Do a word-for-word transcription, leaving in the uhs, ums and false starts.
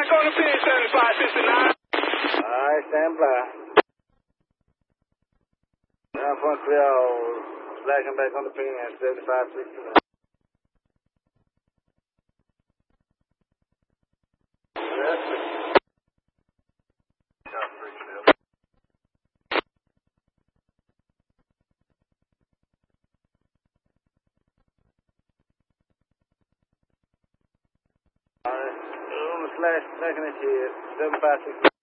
traffic on the pin, seventy-five sixty-nine. All right, stand by. nine point three oh, slacking back on the pin, seventy-five sixty-nine. All right, on the slash, second and here, seven five six.